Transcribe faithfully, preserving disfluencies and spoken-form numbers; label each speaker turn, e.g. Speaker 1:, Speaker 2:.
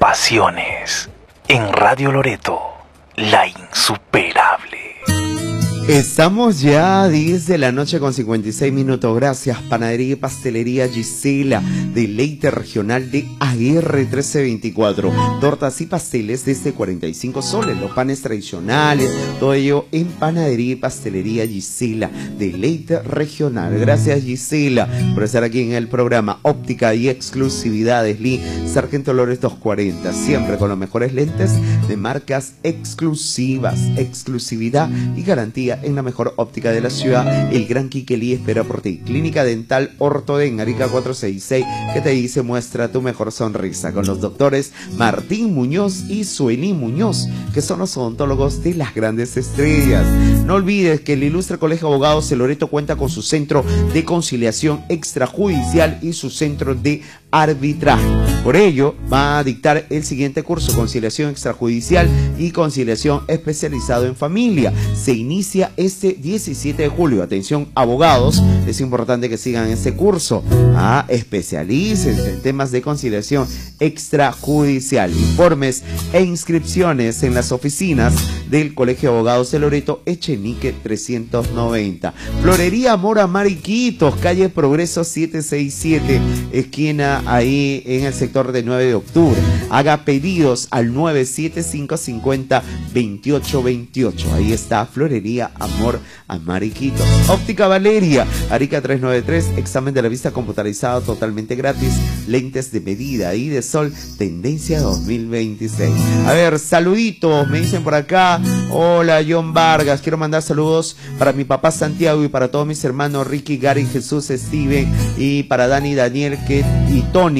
Speaker 1: pasiones. En Radio Loreto, la insuperable.
Speaker 2: Estamos ya a diez de la noche con cincuenta y seis minutos. Gracias, Panadería y Pastelería Gisela, deleite regional de A R mil trescientos veinticuatro. Tortas y pasteles desde cuarenta y cinco soles, los panes tradicionales, todo ello en Panadería y Pastelería Gisela, deleite regional. Gracias, Gisela, por estar aquí en el programa. Óptica y exclusividades, Lee Sargento Lores doscientos cuarenta, siempre con los mejores lentes de marcas exclusivas, exclusividad y garantía en la mejor óptica de la ciudad. El Gran Quiquelí espera por ti. Clínica Dental Ortoden, Arica cuatrocientos sesenta y seis, que te dice muestra tu mejor sonrisa, con los doctores Martín Muñoz y Sueli Muñoz, que son los odontólogos de las grandes estrellas. No olvides que el Ilustre Colegio de Abogados de Loreto cuenta con su centro de conciliación extrajudicial y su centro de arbitraje. Por ello, va a dictar el siguiente curso: conciliación extrajudicial y conciliación especializado en familia. Se inicia este diecisiete de julio. Atención, abogados, es importante que sigan este curso. Ah, especialícense en temas de conciliación extrajudicial. Informes e inscripciones en las oficinas del Colegio de Abogados de Loreto, Echenique trescientos noventa. Florería Mora Mariquitos, calle Progreso setecientos sesenta y siete, esquina ahí en el sector de nueve de octubre. Haga pedidos al nueve siete cinco cinco cero dos ocho dos ocho. Ahí está Florería Amor a Mariquitos. Óptica Valeria, Arica trescientos noventa y tres, examen de la vista computarizado totalmente gratis, lentes de medida y de sol, tendencia dos mil veintiséis. A ver, saluditos, me dicen por acá. Hola, John Vargas, quiero mandar saludos para mi papá Santiago y para todos mis hermanos Ricky, Gary, Jesús, Steven, y para Dani, Daniel, que y Tony.